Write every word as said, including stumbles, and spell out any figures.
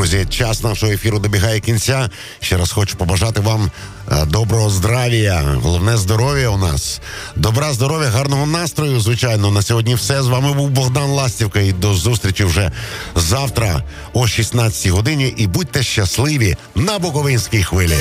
Друзі, час нашого ефіру добігає кінця. Ще раз хочу побажати вам доброго здравія. Головне здоров'я у нас. Добра, здоров'я, гарного настрою, звичайно. На сьогодні все. З вами був Богдан Ластівка. І до зустрічі вже завтра о шістнадцятій годині. І будьте щасливі на Буковинській хвилі.